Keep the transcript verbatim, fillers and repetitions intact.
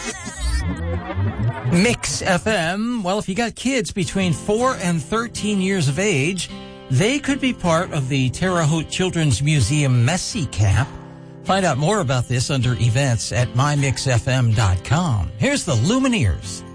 Mix F M. Well, if you got kids between four and thirteen years of age, they could be part of the Terre Haute Children's Museum Messy Camp. Find out more about this under events at my mix f m dot com. Here's the Lumineers.